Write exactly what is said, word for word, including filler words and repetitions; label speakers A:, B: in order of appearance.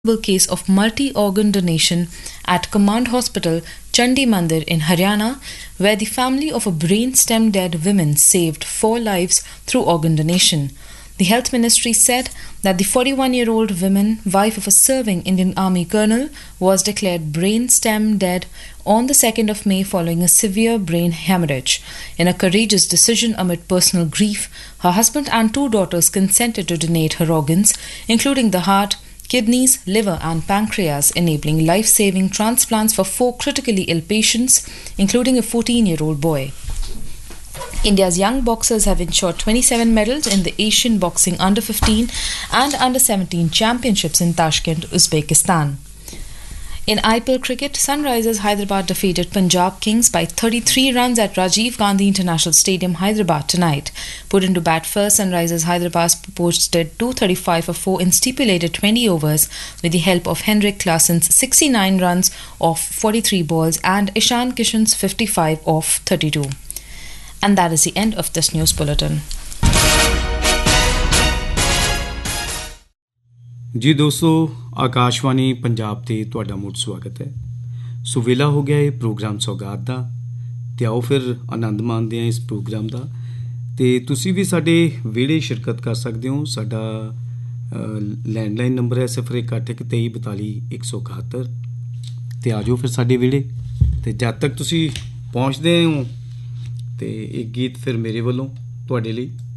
A: case of multi-organ donation at Command Hospital, Chandi Mandir in Haryana, where the family of a brain-stem dead woman saved four lives through organ donation. The Health Ministry said that the forty-one-year-old woman, wife of a serving Indian Army colonel, was declared brain-stem dead on the second of May following a severe brain hemorrhage. In a courageous decision amid personal grief, her husband and two daughters consented to donate her organs, including the heart, kidneys, liver and pancreas, enabling life-saving transplants for four critically ill patients, including a fourteen-year-old boy. India's young boxers have ensured twenty-seven medals in the Asian Boxing under fifteen and under seventeen championships in Tashkent, Uzbekistan. In I P L cricket, Sunrisers Hyderabad defeated Punjab Kings by thirty-three runs at Rajiv Gandhi International Stadium, Hyderabad tonight. Put into bat first, Sunrisers Hyderabad posted two thirty-five for four in stipulated twenty overs with the help of Henrik Klassen's sixty-nine runs off forty-three balls and Ishan Kishan's fifty-five off thirty-two. And that is the end of this news bulletin.
B: जी दोस्तों, आकाशवाणी पंजाब ते तुहाडा मुड़ स्वागत है। सो वेला हो गया है प्रोग्राम सौगात दा ते आओ फिर आनंद माणदे हैं इस प्रोग्राम दा ते तुसी भी साडे वेड़े शिरकत कर सकदे हो। साडा लैंडलाइन नंबर है सिफर एक अठ एक तेई बताली एक सौ इकहत्तर ते आ जाओ फिर साडे वेड़े ते जद तक तुसी पहुँचदे हो ते एक गीत फिर मेरे वालों तुहाडे लई।